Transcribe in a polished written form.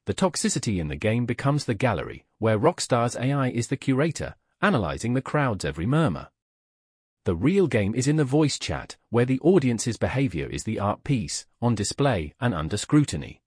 The toxicity in the game becomes the gallery, where Rockstar's AI is the curator, analyzing the crowd's every murmur. The real game is in the voice chat, where the audience's behavior is the art piece, on display and under scrutiny.